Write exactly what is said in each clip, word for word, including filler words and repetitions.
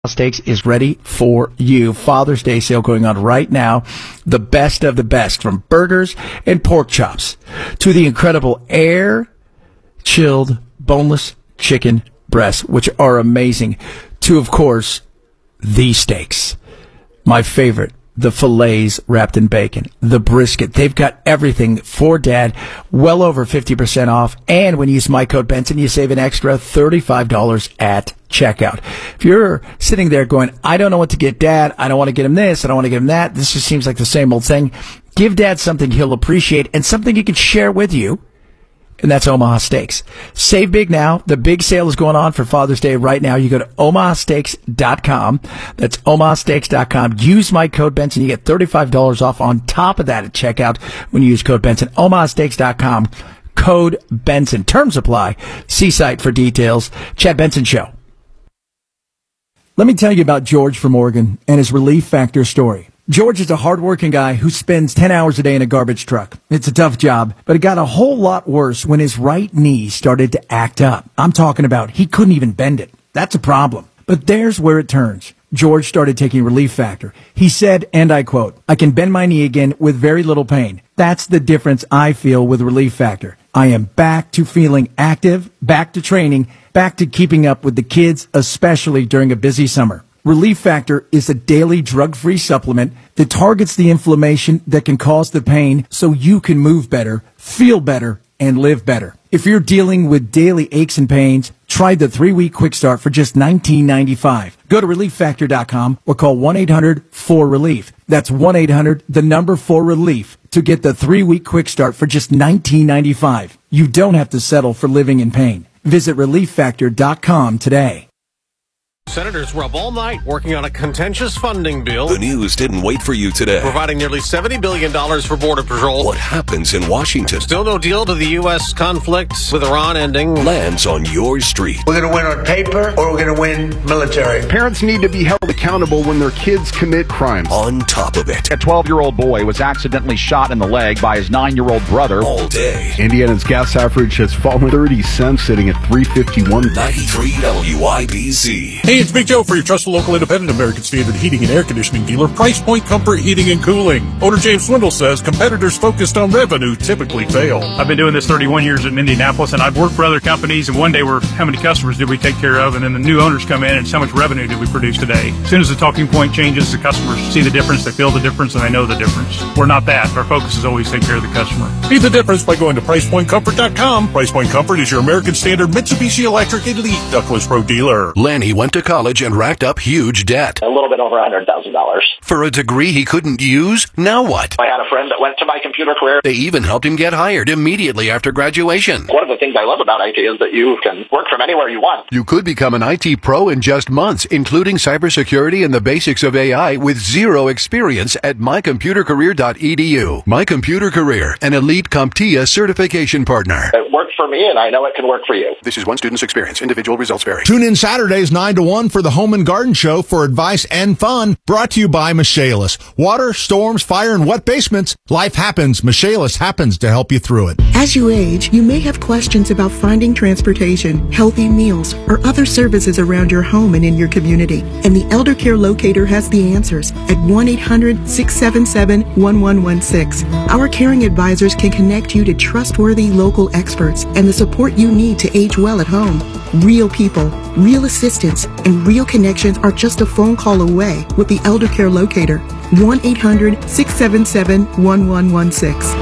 Steaks is ready for you. Father's Day sale going on right now. The best of the best, from burgers and pork chops to the incredible air-chilled boneless chicken breasts, which are amazing, to, of course, the steaks. My favorite, the fillets wrapped in bacon, the brisket. They've got everything for Dad, well over fifty percent off. And when you use my code Benson, you save an extra thirty-five dollars at checkout. If you're sitting there going, I don't know what to get Dad, I don't want to get him this, I don't want to get him that, this just seems like the same old thing, give Dad something he'll appreciate and something he can share with you. And that's Omaha Steaks. Save big now. The big sale is going on for Father's Day right now. You go to omaha steaks dot com. That's omaha steaks dot com. Use my code Benson. You get thirty-five dollars off on top of that at checkout when you use code Benson. omaha steaks dot com. Code Benson. Terms apply. See site for details. Chad Benson Show. Let me tell you about George from Oregon and his Relief Factor story. George is a hardworking guy who spends ten hours a day in a garbage truck. It's a tough job, but it got a whole lot worse when his right knee started to act up. I'm talking about he couldn't even bend it. That's a problem. But there's where it turns. George started taking Relief Factor. He said, and I quote, I can bend my knee again with very little pain. That's the difference I feel with Relief Factor. I am back to feeling active, back to training, back to keeping up with the kids, especially during a busy summer. Relief Factor is a daily drug-free supplement that targets the inflammation that can cause the pain so you can move better, feel better, and live better. If you're dealing with daily aches and pains, try the three-week quick start for just nineteen ninety-five. Go to relief factor dot com or call one eight hundred four relief. That's one eight hundred, the number four relief, to get the three-week quick start for just nineteen ninety-five. You don't have to settle for living in pain. Visit relief factor dot com today. Senators were up all night working on a contentious funding bill. The news didn't wait for you today. Providing nearly seventy billion dollars for Border Patrol. What happens in Washington? Still no deal to the U S conflict with Iran ending. Lands on your street. We're going to win on paper or we're going to win military. Parents need to be held accountable when their kids commit crimes. On top of it. A twelve-year-old boy was accidentally shot in the leg by his nine-year-old brother. All day. Indiana's gas average has fallen thirty cents, sitting at three fifty-one. ninety-three W I B C. Hey, it's Big Joe for your trusted local independent American Standard heating and air conditioning dealer, Price Point Comfort Heating and Cooling. Owner James Swindle says competitors focused on revenue typically fail. I've been doing this thirty-one years in Indianapolis, and I've worked for other companies, and one day we're how many customers did we take care of, and then the new owners come in, and how much revenue did we produce today? As soon as the talking point changes, the customers see the difference, they feel the difference, and they know the difference. We're not that. Our focus is always take care of the customer. See the difference by going to price point comfort dot com. Price Point Comfort is your American Standard Mitsubishi Electric Elite Ductless Pro dealer. Lanny went to college and racked up huge debt. A little bit over one hundred thousand dollars. For a degree he couldn't use? Now what? I had a friend that went to my computer career. They even helped him get hired immediately after graduation. One of the things I love about I T is that you can work from anywhere you want. You could become an I T pro in just months, including cybersecurity and the basics of A I with zero experience at my computer career dot e d u. My Computer Career, an elite CompTIA certification partner. It worked for me, and I know it can work for you. This is one student's experience. Individual results vary. Tune in Saturdays nine to one for the Home and Garden Show for advice and fun. Brought to you by Michaelis. Water, storms, fire, and wet basements. Life happens. Michaelis happens to help you through it. As you age, you may have questions about finding transportation, healthy meals, or other services around your home and in your community. And the Elder Care Locator has the answers at one eight hundred six seven seven one one one six. Our caring advisors can connect you to trustworthy local experts and the support you need to age well at home. Real people, real assistance, and real connections are just a phone call away with the Elder Care Locator. one eight hundred six seven seven one one one six.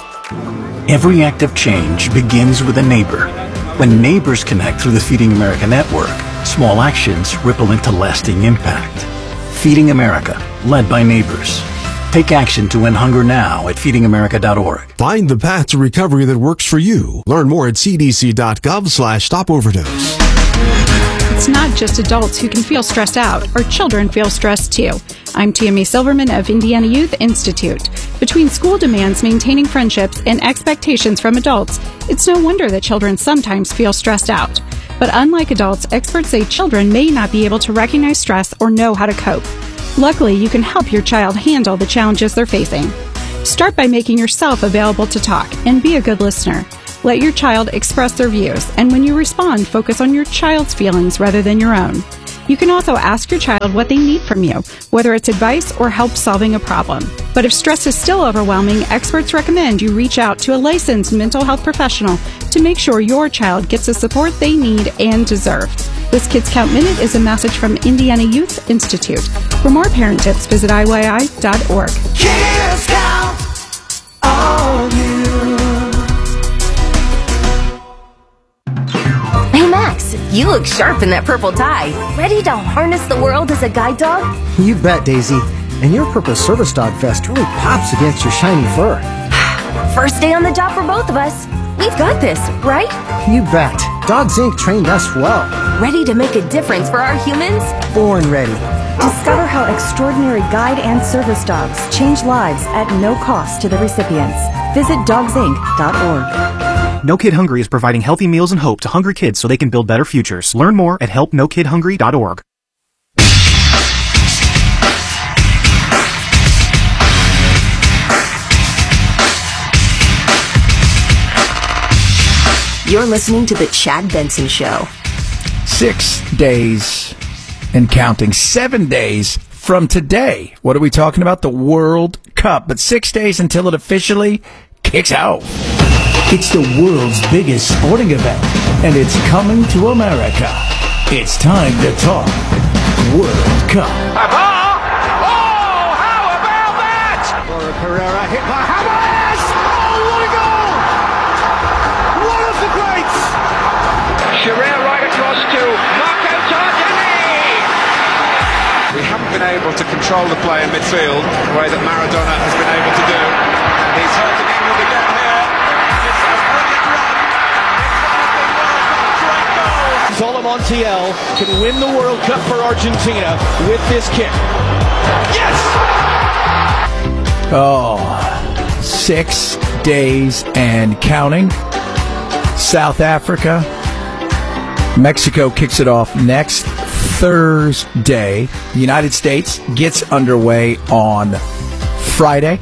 Every act of change begins with a neighbor. When neighbors connect through the Feeding America network, small actions ripple into lasting impact. Feeding America, led by neighbors. Take action to end hunger now at feeding america dot org. Find the path to recovery that works for you. Learn more at c d c dot gov slash stop overdose. It's not just adults who can feel stressed out, or children feel stressed too. I'm Tammy Silverman of Indiana Youth Institute. Between school demands, maintaining friendships, and expectations from adults, it's no wonder that children sometimes feel stressed out. But unlike adults, experts say children may not be able to recognize stress or know how to cope. Luckily, you can help your child handle the challenges they're facing. Start by making yourself available to talk and be a good listener. Let your child express their views, and when you respond, focus on your child's feelings rather than your own. You can also ask your child what they need from you, whether it's advice or help solving a problem. But if stress is still overwhelming, experts recommend you reach out to a licensed mental health professional to make sure your child gets the support they need and deserve. This Kids Count Minute is a message from Indiana Youth Institute. For more parent tips, visit I Y I dot org. Kids Count on you. Hey Max, you look sharp in that purple tie. Ready to harness the world as a guide dog? You bet, Daisy. And your purple service dog vest really pops against your shiny fur. First day on the job for both of us. We've got this, right? You bet. Dogs Incorporated trained us well. Ready to make a difference for our humans? Born ready. Discover how extraordinary guide and service dogs change lives at no cost to the recipients. Visit dogs inc dot org. No Kid Hungry is providing healthy meals and hope to hungry kids so they can build better futures. Learn more at help no kid hungry dot org. You're listening to The Chad Benson Show. Six days and counting. Seven days from today. What are we talking about? The World Cup. But six days until it officially kicks off. It's the world's biggest sporting event, and it's coming to America. It's time to talk World Cup. Oh, how about that? Laura Pereira hit by Hamas. Oh, what a goal! One of the greats. Sherrer right across to Marco Tardelli. We haven't been able to control the play in midfield the way that Maradona has been able to do. He's hurting England again here. It's a brilliant run. It's one of the world's great goals. Zola Montiel can win the World Cup for Argentina with this kick. Yes! Oh, six days and counting. South Africa. Mexico kicks it off next Thursday. The United States gets underway on Friday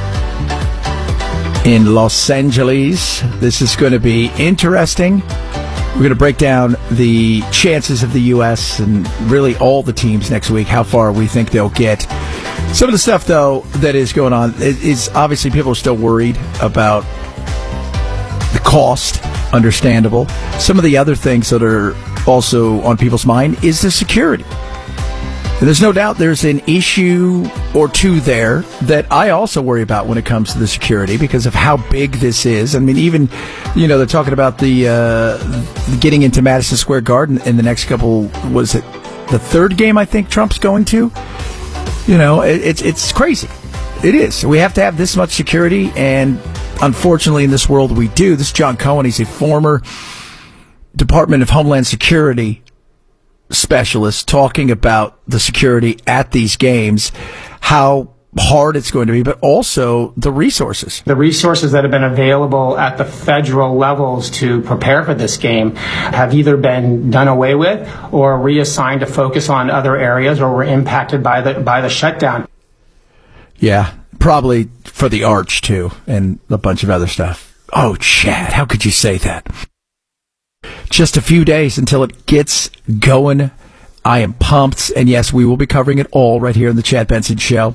in Los Angeles. This is going to be interesting. We're going to break down the chances of the U S and really all the teams next week, how far we think they'll get. Some of the stuff, though, that is going on is obviously people are still worried about the cost, understandable. Some of the other things that are also on people's mind is the security. There's no doubt there's an issue or two there that I also worry about when it comes to the security because of how big this is. I mean, even, you know, they're talking about the uh, getting into Madison Square Garden in the next couple, was it the third game I think Trump's going to? You know, it, it's it's crazy. It is. We have to have this much security, and unfortunately in this world we do. This is John Cohen. He's a former Department of Homeland Security specialist talking about the security at these games, how hard it's going to be, but also the resources. The resources that have been available at the federal levels to prepare for this game have either been done away with or reassigned to focus on other areas or were impacted by the by the shutdown. Yeah, probably for the Arch, too, and a bunch of other stuff. Oh, Chad, how could you say that? Just a few days until it gets going. I am pumped. And yes, we will be covering it all right here in the Chad Benson Show.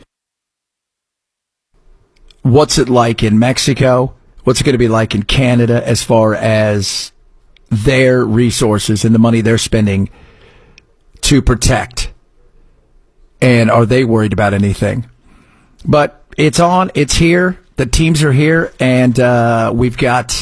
What's it like in Mexico? What's it going to be like in Canada as far as their resources and the money they're spending to protect? And are they worried about anything? But it's on. It's here. The teams are here. And uh, we've got...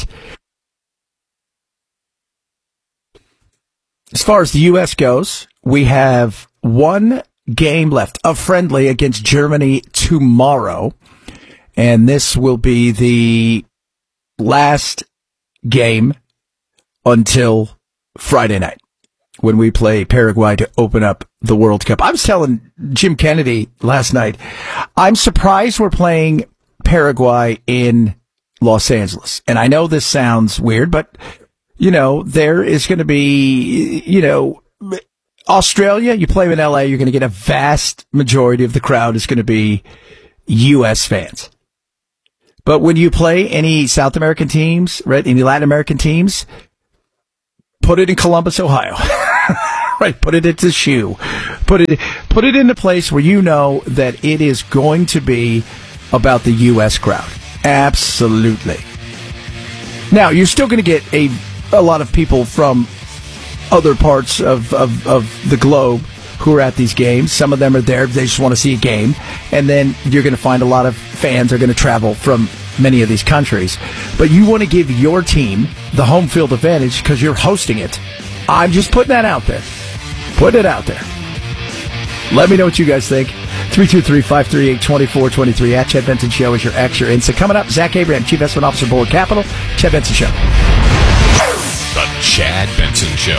As far as the U S goes, we have one game left, a friendly against Germany tomorrow. And this will be the last game until Friday night when we play Paraguay to open up the World Cup. I was telling Jim Kennedy last night, I'm surprised we're playing Paraguay in Los Angeles. And I know this sounds weird, but... You know, there is going to be, you know, Australia, you play in L A, you're going to get a vast majority of the crowd is going to be U S fans. But when you play any South American teams, right, any Latin American teams, put it in Columbus, Ohio, Right, put it into shoe. Put it put it in a place where you know that it is going to be about the U S crowd. Absolutely. Now, you're still going to get a a lot of people from other parts of, of, of the globe who are at these games. Some of them are there, they just want to see a game. And then you're going to find a lot of fans are going to travel from many of these countries. But you want to give your team the home field advantage because you're hosting it. I'm just putting that out there. Put it out there. Let me know what you guys think. three two three, five three eight, two four two three. At Chad Benson Show is your extra Insta. Coming up, Zach Abraham, Chief Investment Officer, Board Capital. Chad Benson Show. The Chad Benson Show.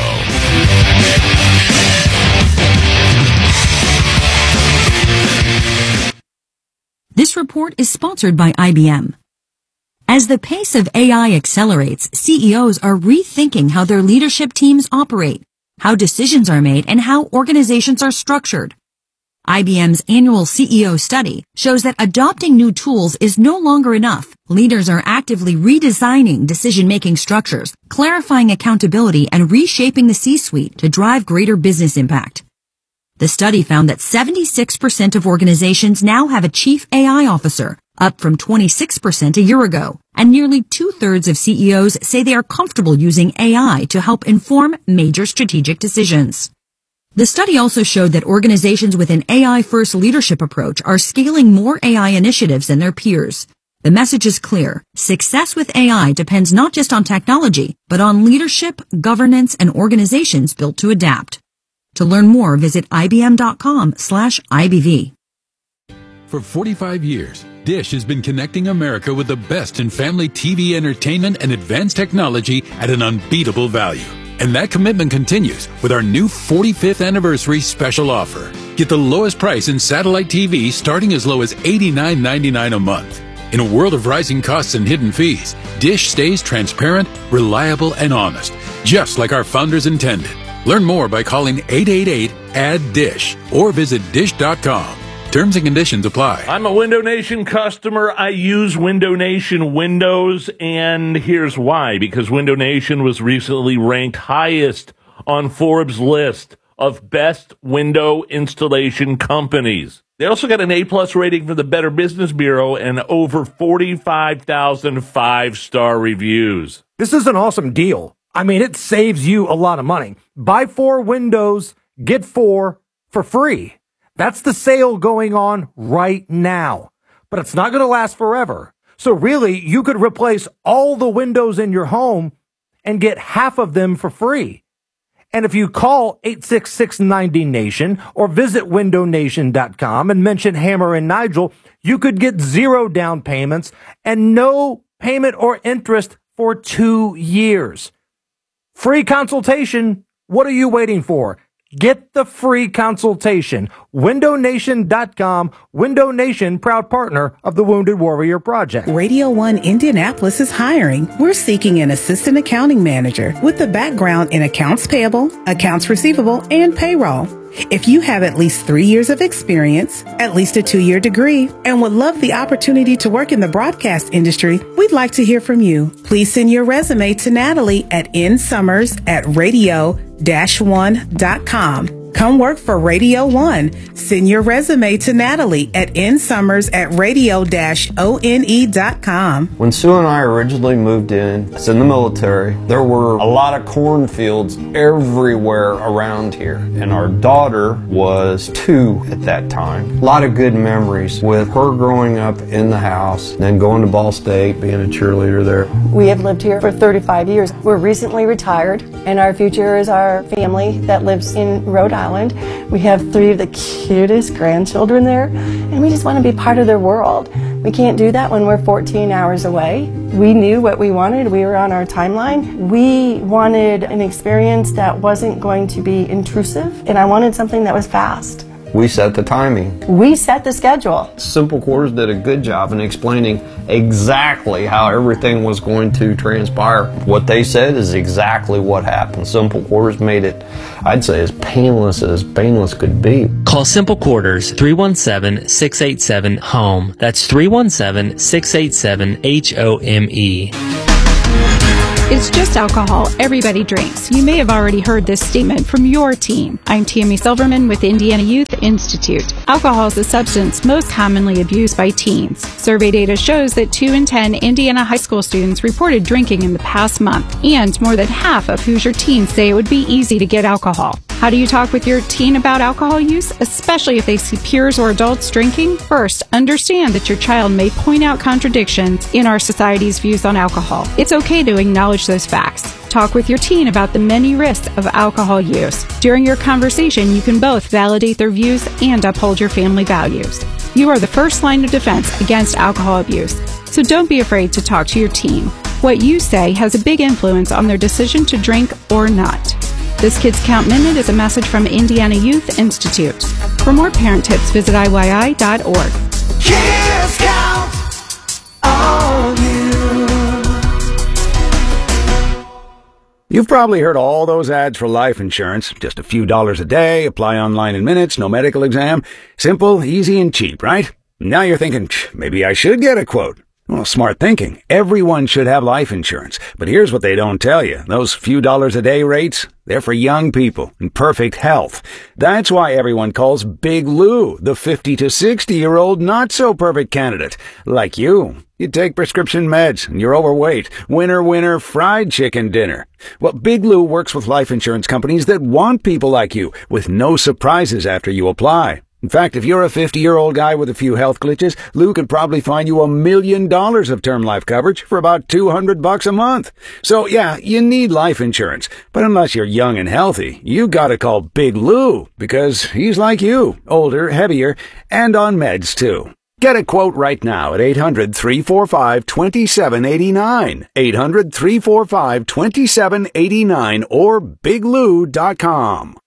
This report is sponsored by I B M. As the pace of A I accelerates, C E Os are rethinking how their leadership teams operate, how decisions are made, and how organizations are structured. I B M's annual C E O study shows that adopting new tools is no longer enough. Leaders are actively redesigning decision-making structures, clarifying accountability, and reshaping the C-suite to drive greater business impact. The study found that seventy-six percent of organizations now have a chief A I officer, up from twenty-six percent a year ago, and nearly two-thirds of C E Os say they are comfortable using A I to help inform major strategic decisions. The study also showed that organizations with an A I-first leadership approach are scaling more A I initiatives than their peers. The message is clear. Success with A I depends not just on technology, but on leadership, governance, and organizations built to adapt. To learn more, visit ibm.com slash IBV. For forty-five years, Dish has been connecting America with the best in family T V entertainment and advanced technology at an unbeatable value. And that commitment continues with our new forty-fifth anniversary special offer. Get the lowest price in satellite T V starting as low as eighty-nine ninety-nine a month. In a world of rising costs and hidden fees, Dish stays transparent, reliable, and honest, just like our founders intended. Learn more by calling eight eight eight, A D D I S H or visit dish dot com. Terms and conditions apply. I'm a Window Nation customer. I use Window Nation Windows, and here's why. Because Window Nation was recently ranked highest on Forbes' list of best window installation companies. They also got an A-plus rating from the Better Business Bureau and over forty-five thousand five-star reviews. This is an awesome deal. I mean, it saves you a lot of money. Buy four windows, get four for free. That's the sale going on right now. But it's not going to last forever. So really, you could replace all the windows in your home and get half of them for free. And if you call eight six six, ninety, NATION or visit window nation dot com and mention Hammer and Nigel, you could get zero down payments and no payment or interest for two years. Free consultation. What are you waiting for? Get the free consultation. window nation dot com. Window Nation, proud partner of the Wounded Warrior Project. Radio one Indianapolis is hiring. We're seeking an assistant accounting manager with a background in accounts payable, accounts receivable, and payroll. If you have at least three years of experience, at least a two-year degree, and would love the opportunity to work in the broadcast industry, we'd like to hear from you. Please send your resume to Natalie at nsummers at radio dash one dot com. Come work for Radio one. Send your resume to Natalie at nsummers at radio dash one dot com. When Sue and I originally moved in, I was in the military, there were a lot of cornfields everywhere around here. And our daughter was two at that time. A lot of good memories with her growing up in the house, then going to Ball State, being a cheerleader there. We have lived here for thirty-five years. We're recently retired, and our future is our family that lives in Rhode Island. We have three of the cutest grandchildren there, and we just want to be part of their world. We can't do that when we're fourteen hours away. We knew what we wanted. We were on our timeline. We wanted an experience that wasn't going to be intrusive, and I wanted something that was fast. We set the timing. We set the schedule. Simple Quarters did a good job in explaining exactly how everything was going to transpire. What they said is exactly what happened. Simple Quarters made it, I'd say, as painless as painless could be. Call Simple Quarters, three one seven, six eight seven, HOME. That's three one seven, six eight seven, H O M E. It's just alcohol. Everybody drinks. You may have already heard this statement from your teen. I'm Tammy Silverman with Indiana Youth Institute. Alcohol is the substance most commonly abused by teens. Survey data shows that two in ten Indiana high school students reported drinking in the past month, and more than half of Hoosier teens say it would be easy to get alcohol. How do you talk with your teen about alcohol use, especially if they see peers or adults drinking? First, understand that your child may point out contradictions in our society's views on alcohol. It's okay to acknowledge those facts. Talk with your teen about the many risks of alcohol use. During your conversation, you can both validate their views and uphold your family values. You are the first line of defense against alcohol abuse, so don't be afraid to talk to your teen. What you say has a big influence on their decision to drink or not. This Kids Count Minute is a message from Indiana Youth Institute. For more parent tips, visit I Y I dot org. Kids count on you. You've probably heard all those ads for life insurance. Just a few dollars a day, apply online in minutes, no medical exam. Simple, easy, and cheap, right? Now you're thinking, maybe I should get a quote. Well, smart thinking. Everyone should have life insurance. But here's what they don't tell you. Those few dollars a day rates, they're for young people in perfect health. That's why everyone calls Big Lou the fifty to sixty-year-old not-so-perfect candidate. Like you. You take prescription meds and you're overweight. Winner, winner, fried chicken dinner. Well, Big Lou works with life insurance companies that want people like you, with no surprises after you apply. In fact, if you're a fifty-year-old guy with a few health glitches, Lou could probably find you a million dollars of term life coverage for about two hundred bucks a month. So yeah, you need life insurance. But unless you're young and healthy, you gotta call Big Lou, because he's like you, older, heavier, and on meds too. Get a quote right now at eight hundred, three four five, two seven eight nine, eight hundred, three four five, two seven eight nine, or big lou dot com.